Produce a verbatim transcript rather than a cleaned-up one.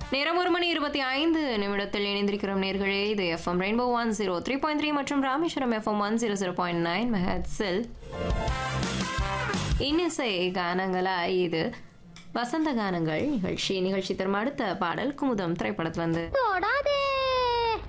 நேரம் ஒரு மணி இருபத்தி ஐந்து நிமிடத்தில் இணைந்திருக்கிறோம் நேர்களே. இது FM rainbow one zero three point three மற்றும் Rameswaram FM one zero zero point nine மெஹட்ஸில் இன்னிசை கானங்களா இது வசந்த கானங்கள் நிகழ்ச்சி. நிகழ்ச்சி தரும் அடுத்த பாடல் குமுதம் திரைப்படத்துல வந்து தொடாதே